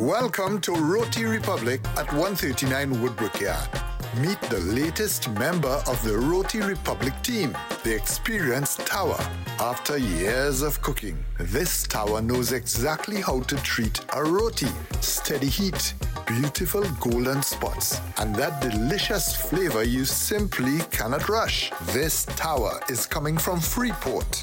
Welcome to Roti Republic at 139 Woodbrook Yard. Meet the latest member of the Roti Republic team, the experienced Tower. After years of cooking, this Tower knows exactly how to treat a roti. Steady heat, beautiful golden spots, and that delicious flavor you simply cannot rush. This Tower is coming from Freeport.